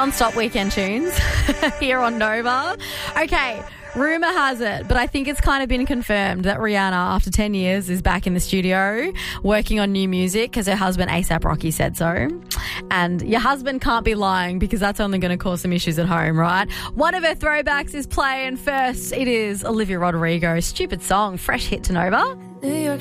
Non-stop weekend tunes here on Nova. Okay, rumour has it, but I think it's kind of been confirmed that Rihanna, after 10 years, is back in the studio working on new music because her husband A$AP Rocky said so. And your husband can't be lying because that's only going to cause some issues at home, right? One of her throwbacks is playing first. It is Olivia Rodrigo. Stupid song, fresh hit to Nova. New York